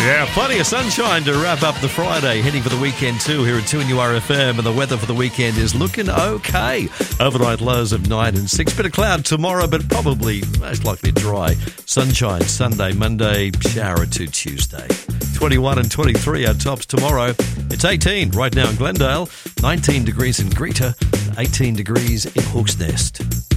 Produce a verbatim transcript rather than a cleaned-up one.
Yeah, plenty of sunshine to wrap up the Friday. Heading for the weekend too here at two N U R F M, and the weather for the weekend is looking okay. Overnight lows of nine and six. Bit of cloud tomorrow, but probably most likely dry. Sunshine Sunday, Monday, shower or two Tuesday. twenty-one and twenty-three our tops tomorrow. It's eighteen right now in Glendale, nineteen degrees in Greta, eighteen degrees in Hawk's Nest.